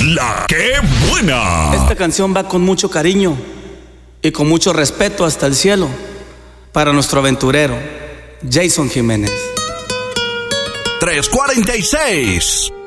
La que buena. Esta canción va con mucho cariño y con mucho respeto hasta el cielo para nuestro aventurero Jason Jiménez. 346